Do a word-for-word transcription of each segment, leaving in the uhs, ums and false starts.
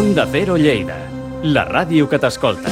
Onda Cero Lleida, la ràdio que t'escolta.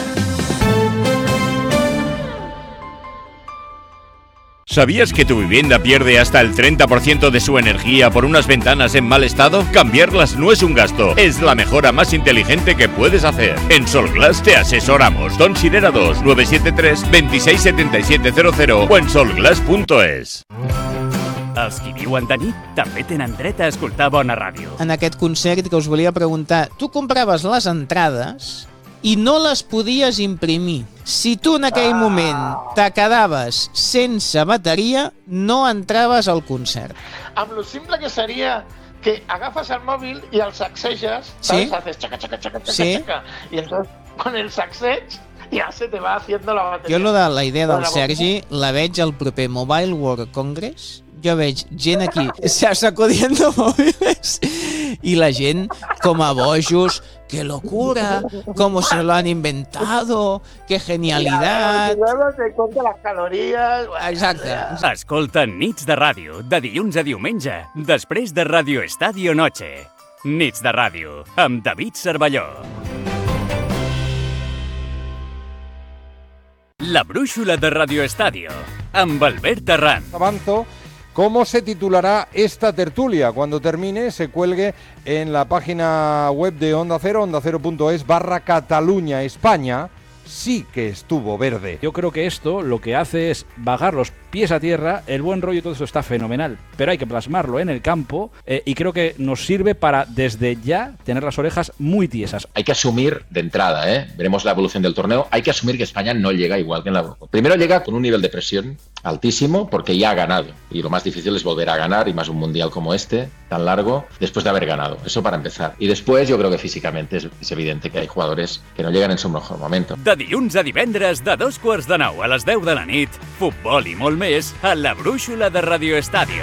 ¿Sabías que tu vivienda pierde hasta el treinta por ciento de su energía por unas ventanas en mal estado? Cambiarlas no es un gasto, es la mejora más inteligente que puedes hacer. En Solglass te asesoramos. Don Sirera dos, nueve siete tres, dos seis siete siete cero cero o en solglass punto es. Els qui viuen de nit també tenen dret a escoltar bona ràdio. En aquest concert que us volia preguntar, tu compraves les entrades i no les podies imprimir. Si tu en aquell moment te quedaves sense bateria, no entraves al concert. Amb lo simple que seria que agafes el móvil y al sacsejas, ¿Sí? ¿sabes? Haces chaca, chaca, chaca, chaca, ¿Sí? chaca. Y entonces con el sacsej ya se te va haciendo la batería. Jo lo de la idea del Bueno, Sergi la veig al proper Mobile World Congress. Jo veig gent aquí sacudiendo móviles y la gent com a bojos. ¡Qué locura! ¿Cómo se lo han inventado? ¡Qué genialidad! Luego te cuenta las calorías. Exacte. Escolta Nits de Ràdio, de dilluns a diumenge, després de Radio Estadio Noche. Nits de Ràdio, amb David Cervelló. La brúixola de Radio Estadio, amb Albert Terrán. Avanzo. ¿Cómo se titulará esta tertulia? Cuando termine, se cuelgue en la página web de Onda Cero, onda cero punto es barra Cataluña, España. Sí que estuvo verde. Yo creo que esto lo que hace es bajar los pies a tierra, el buen rollo y todo eso está fenomenal, pero hay que plasmarlo en el campo eh, y creo que nos sirve para desde ya tener las orejas muy tiesas. Hay que asumir de entrada, ¿eh? Veremos la evolución del torneo, hay que asumir que España no llega igual que en la Eurocopa. Primero llega con un nivel de presión altísimo porque ya ha ganado y lo más difícil es volver a ganar y más un mundial como este, tan largo, después de haber ganado, eso para empezar. Y después yo creo que físicamente es, es evidente que hay jugadores que no llegan en su mejor momento. De dilluns a divendres, de dos quarts de nou a les deu de la nit, futbol i molt més a la brúixola de Radio Estadio.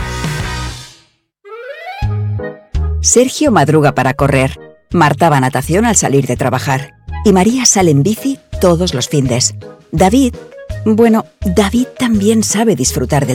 Sergio madruga para correr, Marta va a natación al salir de trabajar y María sale en bici todos los findes. David, bueno, David también sabe disfrutar del